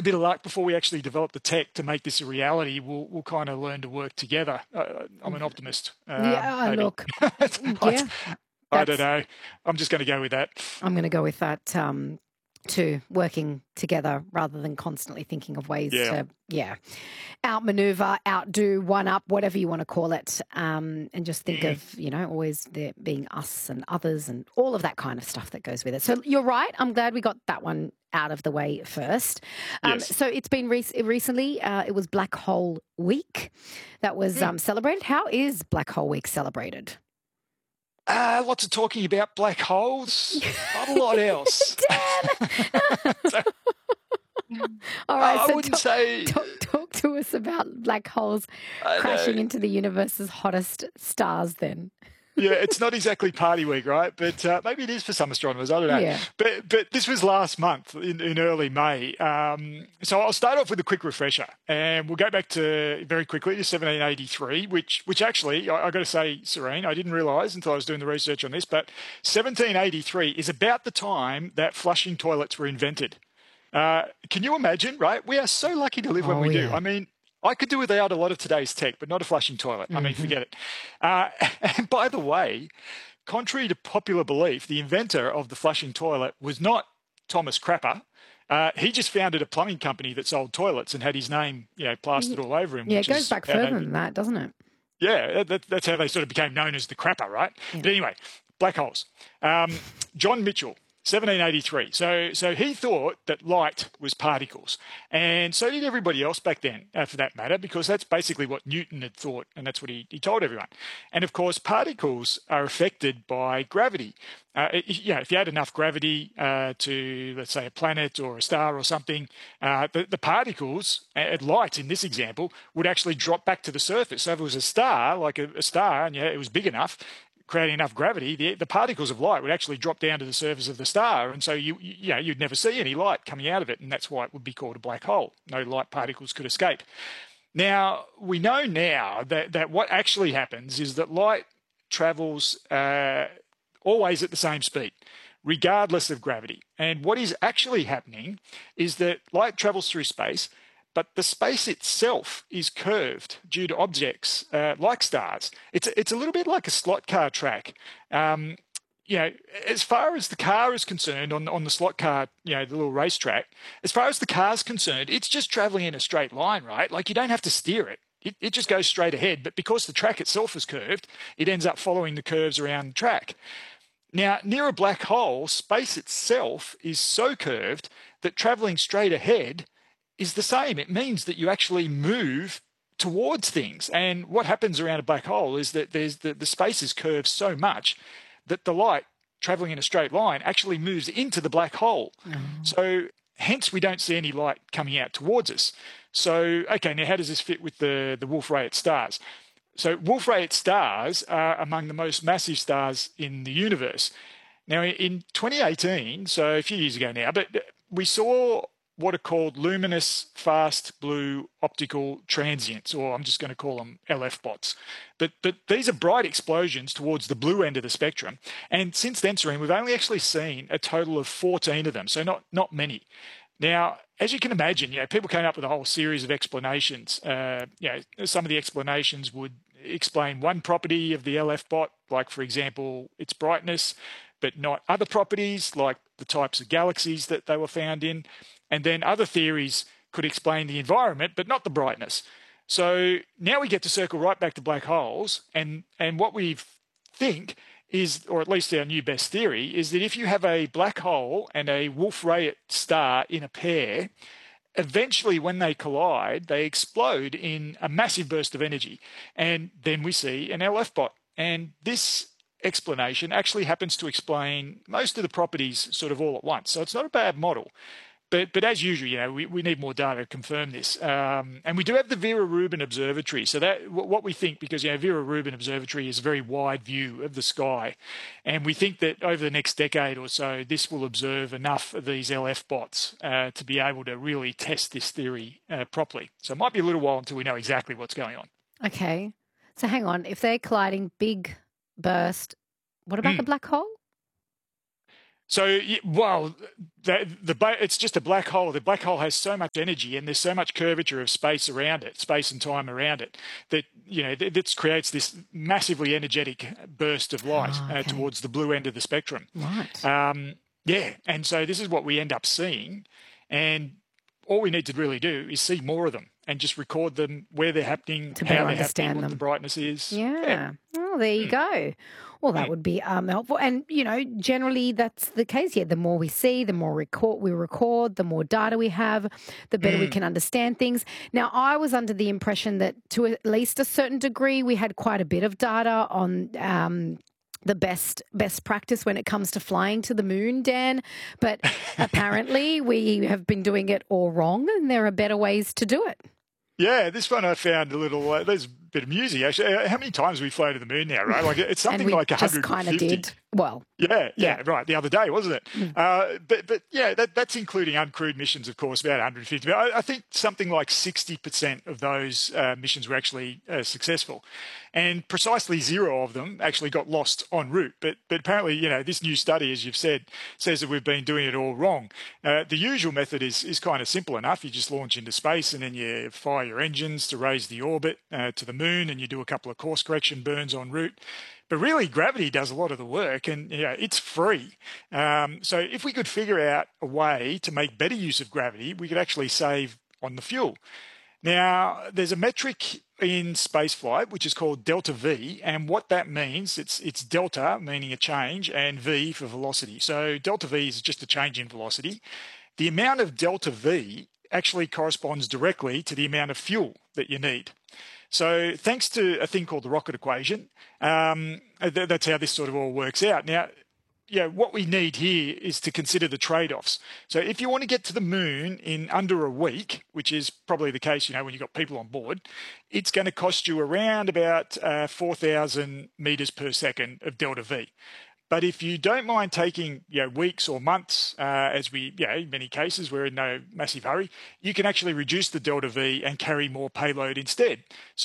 a bit of luck before we actually develop the tech to make this a reality, we'll kind of learn to work together. I'm an optimist. Yeah, Maybe. look, yeah, I don't that's. know. I'm just going to go with that. I'm going to go with that too, working together rather than constantly thinking of ways Yeah. to, outmaneuver, outdo, one up, whatever you want to call it, and just think of, always there being us and others and all of that kind of stuff that goes with it. So you're right. I'm glad we got that one out of the way first. Yes. So it's been recently, it was Black Hole Week that was celebrated. How is Black Hole Week celebrated? Lots of talking about black holes, not a lot else. Damn. So, All right, I so wouldn't say. talk to us about black holes crashing into the universe's hottest stars then. Yeah, it's not exactly party week, right? But maybe it is for some astronomers. I don't know. Yeah. But this was last month in early May. So I'll start off with a quick refresher, and we'll go back to very quickly to 1783, which actually I got to say, Serene, I didn't realise until I was doing the research on this, but 1783 is about the time that flushing toilets were invented. Can you imagine? Right? We are so lucky to live when we do. I mean, I could do without a lot of today's tech, but not a flushing toilet. I mean, forget it. And by the way, contrary to popular belief, the inventor of the flushing toilet was not Thomas Crapper. He just founded a plumbing company that sold toilets and had his name, plastered all over him. Yeah, it goes back further than that, doesn't it? Yeah, that's how they sort of became known as the Crapper, right? Yeah. But anyway, black holes. John Mitchell. 1783. So he thought that light was particles, and so did everybody else back then, for that matter, because that's basically what Newton had thought, and that's what he told everyone. And of course, particles are affected by gravity. If you add enough gravity to, let's say, a planet or a star or something, the particles, light in this example, would actually drop back to the surface. So if it was a star, like a star, and it was big enough, creating enough gravity, the particles of light would actually drop down to the surface of the star, and so you'd never see any light coming out of it, and that's why it would be called a black hole. No light particles could escape. Now we know that what actually happens is that light travels always at the same speed, regardless of gravity. And what is actually happening is that light travels through space, but the space itself is curved due to objects like stars. It's a little bit like a slot car track. As far as the car is concerned, on the slot car, the little racetrack, as far as the car's concerned, it's just traveling in a straight line, right? Like you don't have to steer it. It just goes straight ahead. But because the track itself is curved, it ends up following the curves around the track. Now, near a black hole, space itself is so curved that traveling straight ahead is the same. It means that you actually move towards things. And what happens around a black hole is that the space is curved so much that the light traveling in a straight line actually moves into the black hole. So hence we don't see any light coming out towards us. So, okay, now how does this fit with the Wolf-Rayet stars? So Wolf-Rayet stars are among the most massive stars in the universe. Now, in 2018, so a few years ago now, but we saw what are called luminous fast blue optical transients, or I'm just going to call them LF-bots. But these are bright explosions towards the blue end of the spectrum. And since then, Serene, we've only actually seen a total of 14 of them, so not many. Now, as you can imagine, people came up with a whole series of explanations. Some of the explanations would explain one property of the LF-bot, like, for example, its brightness, but not other properties, like the types of galaxies that they were found in. And then other theories could explain the environment, but not the brightness. So now we get to circle right back to black holes. And what we think is, or at least our new best theory, is that if you have a black hole and a Wolf-Rayet star in a pair, eventually when they collide, they explode in a massive burst of energy. And then we see an LF-bot. And this explanation actually happens to explain most of the properties sort of all at once. So it's not a bad model. But as usual, we need more data to confirm this. And we do have the Vera Rubin Observatory. So that what we think, because Vera Rubin Observatory is a very wide view of the sky. And we think that over the next decade or so, this will observe enough of these LF-bots to be able to really test this theory properly. So it might be a little while until we know exactly what's going on. Okay. So hang on. If they're colliding big burst, what about the black hole? So, well, it's just a black hole. The black hole has so much energy, and there's so much curvature of space around it, space and time around it, that that creates this massively energetic burst of light Oh, okay. towards the blue end of the spectrum. Right. Yeah, and so this is what we end up seeing, and all we need to really do is see more of them and just record them, where they're happening, To how better they're happening, understand what the them. brightness is. Yeah. Oh, there you go. Well, that would be helpful. And, generally that's the case. Yeah, the more we see, the more we record, the more data we have, the better we can understand things. Now, I was under the impression that to at least a certain degree, we had quite a bit of data on the best practice when it comes to flying to the moon, Dan. But apparently we have been doing it all wrong, and there are better ways to do it. Yeah, this one I found a little. There's a bit amusing actually. How many times have we flown to the moon now? Right, like it's something and we like just 150. kind of did. Well, yeah, right. The other day, wasn't it? But yeah, that's including uncrewed missions, of course, about 150. But I think something like 60% of those missions were actually successful, and precisely 0 of them actually got lost en route. But apparently, this new study, as you've said, says that we've been doing it all wrong. The usual method is kind of simple enough. You just launch into space, and then you fire your engines to raise the orbit to the moon, and you do a couple of course correction burns en route. But really, gravity does a lot of the work, and it's free. So if we could figure out a way to make better use of gravity, we could actually save on the fuel. Now, there's a metric in spaceflight which is called delta V, and what that means, it's delta, meaning a change, and V for velocity. So delta V is just a change in velocity. The amount of delta V actually corresponds directly to the amount of fuel that you need. So thanks to a thing called the rocket equation, that's how this sort of all works out. Now, what we need here is to consider the trade-offs. So if you want to get to the moon in under a week, which is probably the case, when you've got people on board, it's going to cost you around about 4,000 meters per second of delta V. But if you don't mind taking weeks or months, as we, in many cases, we're in no massive hurry, you can actually reduce the delta V and carry more payload instead.